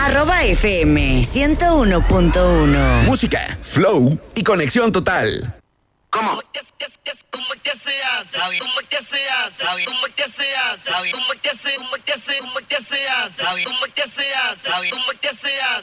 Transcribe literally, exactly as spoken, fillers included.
Arroba F M ciento uno punto uno. Música, flow y conexión total. ¿Cómo? ¿Cómo es que se hace? ¿Cómo es que se hace? ¿Cómo es que se hace? ¿Cómo es que se hace? ¿Cómo es que se hace? ¿Cómo es que se hace? ¿Cómo es que se hace? ¿Cómo es que se hace?